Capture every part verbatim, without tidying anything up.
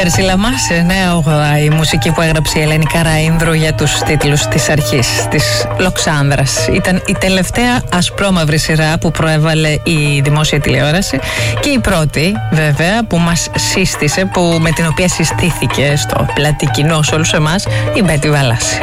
Ερσιλαμάσε, νέα όγδοα, η μουσική που έγραψε η Ελένη Καραΐνδρου για τους τίτλους της αρχής της Λοξάνδρας. Ήταν η τελευταία ασπρόμαυρη σειρά που προέβαλε η δημόσια τηλεόραση και η πρώτη βέβαια που μας σύστησε, που, με την οποία συστήθηκε στο πλατή κοινό σε όλους εμάς, η Μπέτη Βαλάση.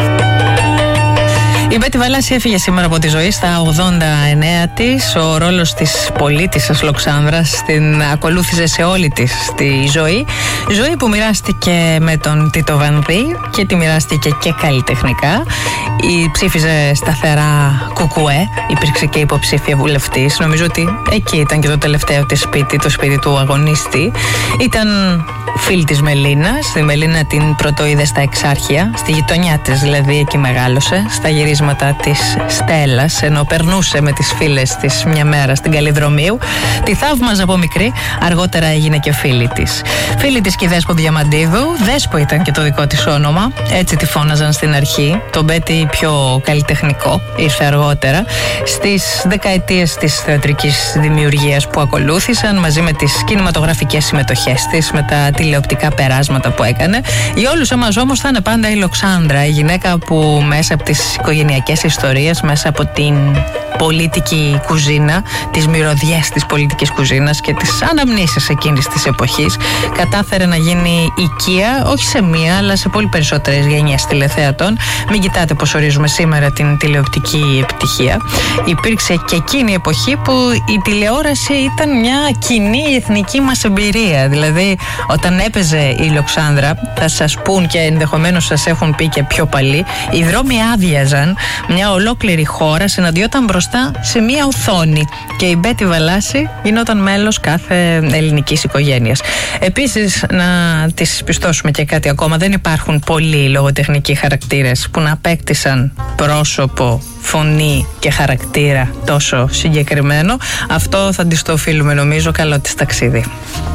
Η Μπέτη Βαλάση έφυγε σήμερα από τη ζωή στα ογδόντα εννέα της. Ο ρόλος της πολίτισσας Λοξάνδρας την ακολούθησε σε όλη της τη ζωή. Ζωή που μοιράστηκε με τον Τίτο Βανδύ και τη μοιράστηκε και καλλιτεχνικά. Η ψήφιζε σταθερά κουκουέ, υπήρξε και υποψήφια βουλευτής. Νομίζω ότι εκεί ήταν και το τελευταίο της σπίτι, το σπίτι του αγωνίστη. Ήταν φίλη της Μελίνας. Τη Μελίνα την πρωτοείδε στα Εξάρχεια, στη γειτονιά της δηλαδή, εκεί μεγάλωσε, στα γυρίσματα της Στέλλας, ενώ περνούσε με τις φίλες της μια μέρα στην Καλλιδρομίου. Τη θαύμαζε από μικρή, αργότερα έγινε και φίλη της. Φίλη της και η Δέσπο Διαμαντίδου. Δέσπο ήταν και το δικό της όνομα, έτσι τη φώναζαν στην αρχή. Το Μπέτη πιο καλλιτεχνικό ήρθε αργότερα. Στις δεκαετίες της θεατρικής δημιουργίας που ακολούθησαν, μαζί με τις κινηματογραφικές συμμετοχές της, με τα τηλεοπτικά περάσματα που έκανε. Για όλους εμάς όμως θα είναι πάντα η Λοξάνδρα, η γυναίκα που μέσα από τις οικογενειακές ιστορίες, μέσα από την πολιτική κουζίνα, τις μυρωδιές της πολιτικής κουζίνας και τις αναμνήσεις εκείνης της εποχής, κατάφερε να γίνει οικία, όχι σε μία αλλά σε πολύ περισσότερες γενιές τηλεθεατών. Μην κοιτάτε πως ορίζουμε σήμερα την τηλεοπτική επιτυχία. Υπήρξε και εκείνη η εποχή που η τηλεόραση ήταν μια κοινή εθνική μας εμπειρία. Δηλαδή, όταν έπαιζε η Λοξάνδρα, θα σας πούν και ενδεχομένως σας έχουν πει και πιο παλιοί, οι δρόμοι άδειαζαν, μια ολόκληρη χώρα συναντιόταν μπροστά σε μια οθόνη και η Μπέτη Βαλάση γινόταν μέλος κάθε ελληνικής οικογένειας. Επίσης, να της πιστώσουμε και κάτι ακόμα, δεν υπάρχουν πολλοί λογοτεχνικοί χαρακτήρες που να απέκτησαν πρόσωπο, φωνή και χαρακτήρα τόσο συγκεκριμένο. Αυτό θα της το οφείλουμε, νομίζω. Καλό της ταξίδι.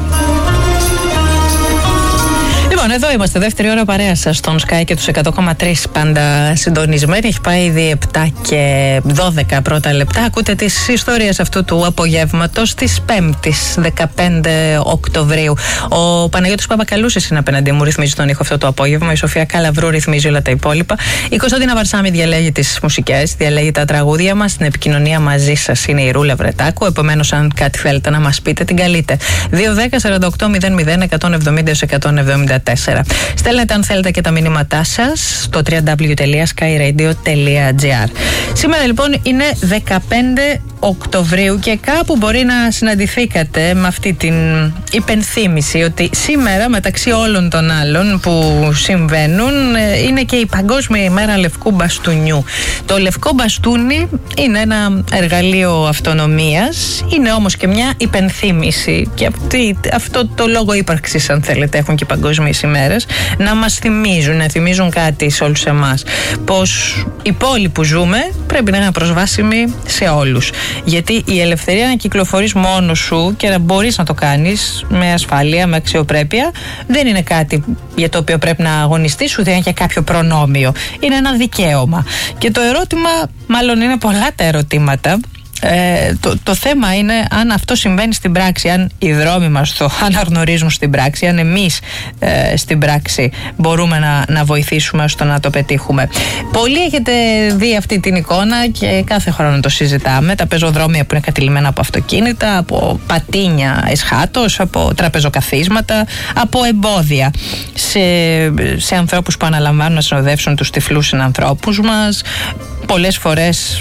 Λοιπόν, εδώ είμαστε, δεύτερη ώρα παρέα σας στον Sky και τους εκατό κόμμα τρία, πάντα συντονισμένοι. Έχει πάει ήδη επτά και δώδεκα πρώτα λεπτά. Ακούτε τις ιστορίες αυτού του απογεύματος της πέμπτης, δεκαπέντε Οκτωβρίου. Ο Παναγιώτης Παπακαλούσης είναι απέναντί μου, ρυθμίζει τον ήχο αυτό το απόγευμα. Η Σοφία Καλαβρού ρυθμίζει όλα τα υπόλοιπα. Η Κωνσταντίνα Βαρσάμι διαλέγει τις μουσικές, διαλέγει τα τραγούδια μας. Στην επικοινωνία μαζί σας είναι η Ρούλα Βρετάκου. Επομένως, αν κάτι θέλετε να μας πείτε, την καλείτε. δύο δέκα σαράντα οκτώ μηδέν μηδέν εκατόν εβδομήντα εκατόν εβδομήντα τέσσερα. Στέλνετε αν θέλετε και τα μηνύματά σας στο double-u double-u double-u τελεία sky radio τελεία gr. Σήμερα λοιπόν είναι δεκαπέντε Οκτωβρίου και κάπου μπορεί να συναντηθήκατε με αυτή την υπενθύμηση ότι σήμερα, μεταξύ όλων των άλλων που συμβαίνουν, είναι και η Παγκόσμια ημέρα Λευκού Μπαστούνιου. Το λευκό μπαστούνι είναι ένα εργαλείο αυτονομίας, είναι όμως και μια υπενθύμηση, και αυτή, αυτό το λόγο ύπαρξης, αν θέλετε, έχουν και οι παγκόσμιες ημέρες, να μας θυμίζουν, να θυμίζουν κάτι σε όλους εμάς, πως η πόλη που ζούμε πρέπει να είναι προσβάσιμη σε όλους. Γιατί η ελευθερία να κυκλοφορείς μόνος σου και να μπορείς να το κάνεις με ασφάλεια, με αξιοπρέπεια, δεν είναι κάτι για το οποίο πρέπει να αγωνιστείς, ούτε είναι και κάποιο προνόμιο. Είναι ένα δικαίωμα. Και το ερώτημα, μάλλον είναι πολλά τα ερωτήματα. Ε, το, το θέμα είναι αν αυτό συμβαίνει στην πράξη, αν οι δρόμοι μας το αναγνωρίζουν στην πράξη, αν εμείς ε, στην πράξη μπορούμε να, να βοηθήσουμε ώστε να το πετύχουμε. Πολλοί έχετε δει αυτή την εικόνα και κάθε χρόνο το συζητάμε. Τα πεζοδρόμια που είναι κατηλημένα από αυτοκίνητα, από πατίνια εσχάτως, από τραπεζοκαθίσματα, από εμπόδια σε, σε ανθρώπους που αναλαμβάνουν να συνοδεύσουν τους τυφλούς συνανθρώπους μας. Πολλές φορές,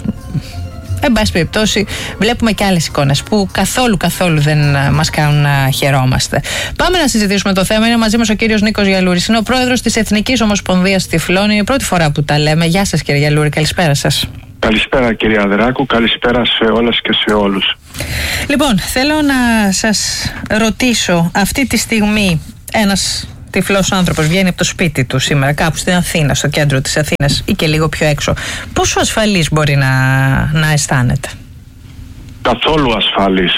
εν πάση περιπτώσει, βλέπουμε και άλλες εικόνες που καθόλου καθόλου δεν μας κάνουν να χαιρόμαστε. Πάμε να συζητήσουμε το θέμα. Είναι μαζί μας ο κύριος Νίκος Γιαλούρης. Είναι ο πρόεδρος της Εθνικής Ομοσπονδίας Τυφλών. Είναι η πρώτη φορά που τα λέμε. Γεια σας, κύριε Γιαλούρη, καλησπέρα σας. Καλησπέρα, κυρία Αδράκου, καλησπέρα σε όλες και σε όλους. Λοιπόν, θέλω να σας ρωτήσω, αυτή τη στιγμή ένας τυφλός άνθρωπος βγαίνει από το σπίτι του σήμερα, κάπου στην Αθήνα, στο κέντρο της Αθήνας ή και λίγο πιο έξω. Πόσο ασφαλής μπορεί να, να αισθάνεται? Καθόλου ασφαλής.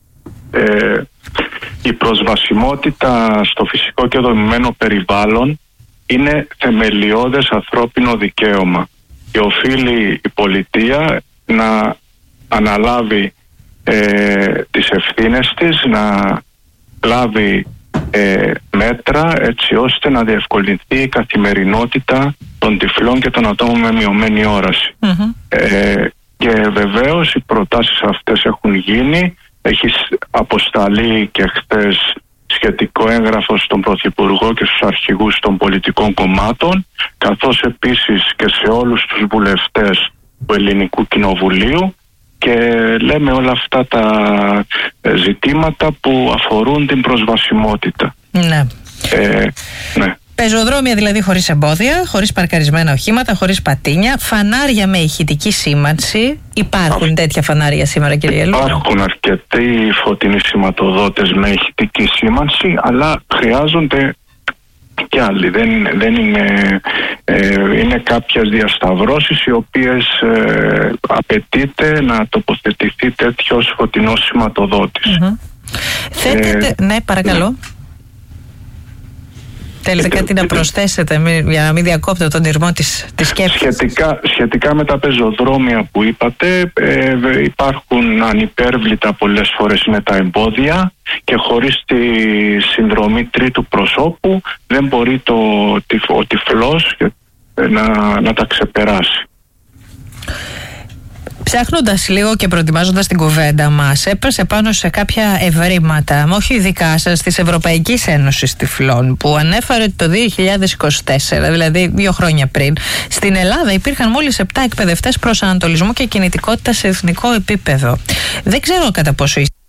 Ε, η προσβασιμότητα στο φυσικό και δομημένο περιβάλλον είναι θεμελιώδες ανθρώπινο δικαίωμα και οφείλει η πολιτεία να αναλάβει ε, τις ευθύνες της, να λάβει ε, μέτρα έτσι ώστε να διευκολυνθεί η καθημερινότητα των τυφλών και των ατόμων με μειωμένη όραση. Mm-hmm. Ε, και βεβαίως οι προτάσεις αυτές έχουν γίνει. Έχει αποσταλεί και χθες σχετικό έγγραφο στον Πρωθυπουργό και στους αρχηγούς των πολιτικών κομμάτων, καθώς επίσης και σε όλους τους βουλευτές του Ελληνικού Κοινοβουλίου, και λέμε όλα αυτά τα ζητήματα που αφορούν την προσβασιμότητα. Ναι. Ε, ναι. Πεζοδρόμια δηλαδή χωρίς εμπόδια, χωρίς παρκαρισμένα οχήματα, χωρίς πατίνια, φανάρια με ηχητική σήμανση. Υπάρχουν Α, τέτοια φανάρια σήμερα, κύριε Ελού? Υπάρχουν αρκετοί φωτεινοί σηματοδότες με ηχητική σήμανση, αλλά χρειάζονται και άλλοι. Δεν, δεν είναι, ε, είναι κάποιες διασταυρώσεις οι οποίες ε, απαιτείται να τοποθετηθεί τέτοιος φωτεινός σηματοδότης. Mm-hmm. Θέτετε, ε, ναι, παρακαλώ. Θέλετε κάτι να προσθέσετε για να μην διακόπτω τον ηρμό της, της σκέψης? Σχετικά, σχετικά με τα πεζοδρόμια που είπατε, ε, υπάρχουν ανυπέρβλητα πολλές φορές με τα εμπόδια και χωρίς τη συνδρομή τρίτου προσώπου δεν μπορεί το, ο τυφλός να, να τα ξεπεράσει. Ψάχνοντας λίγο και προετοιμάζοντας την κουβέντα μας, έπεσε πάνω σε κάποια ευρήματα, όχι δικά σας, της Ευρωπαϊκής Ένωσης Τυφλών, που ανέφερε το δύο χιλιάδες είκοσι τέσσερα, δηλαδή δύο χρόνια πριν, στην Ελλάδα υπήρχαν μόλις επτά εκπαιδευτές προσανατολισμού και κινητικότητα σε εθνικό επίπεδο. Δεν ξέρω κατά πόσο